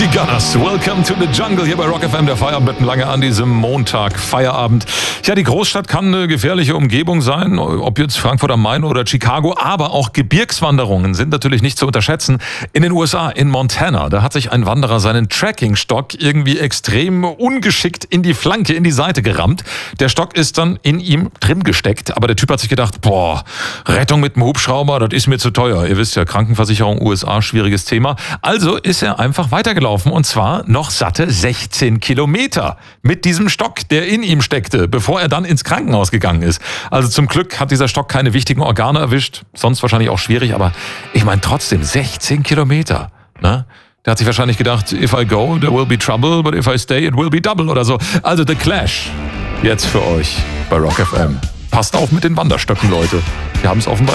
Die Gunners, welcome to the jungle hier bei Rock FM, der Feierabend lange an diesem Montag, Feierabend. Ja, die Großstadt kann eine gefährliche Umgebung sein, ob jetzt Frankfurt am Main oder Chicago, aber auch Gebirgswanderungen sind natürlich nicht zu unterschätzen. In den USA, in Montana, da hat sich ein Wanderer seinen Trekkingstock irgendwie extrem ungeschickt in die Flanke, in die Seite gerammt. Der Stock ist dann in ihm drin gesteckt, aber der Typ hat sich gedacht, Rettung mit dem Hubschrauber, das ist mir zu teuer. Ihr wisst ja, Krankenversicherung USA, schwieriges Thema. Also ist er einfach weitergelaufen. Und zwar noch satte 16 Kilometer mit diesem Stock, der in ihm steckte, bevor er dann ins Krankenhaus gegangen ist. Also zum Glück hat dieser Stock keine wichtigen Organe erwischt, sonst wahrscheinlich auch schwierig, aber ich meine trotzdem 16 Kilometer, ne? Der hat sich wahrscheinlich gedacht, if I go, there will be trouble, but if I stay, it will be double oder so. Also The Clash, jetzt für euch bei Rock FM. Passt auf mit den Wanderstöcken, Leute. Wir haben es offenbar